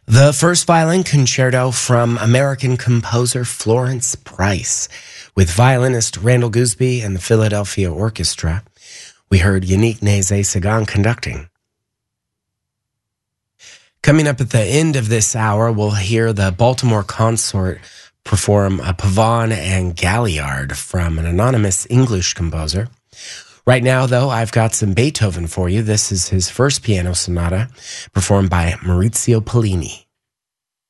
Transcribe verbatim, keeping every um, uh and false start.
The first violin concerto from American composer Florence Price, with violinist Randall Gooseby and the Philadelphia Orchestra. We heard Yannick Nézet-Séguin conducting. Coming up at the end of this hour, we'll hear the Baltimore Consort perform a Pavane and Galliard from an anonymous English composer. Right now, though, I've got some Beethoven for you. This is his first piano sonata, performed by Maurizio Pollini.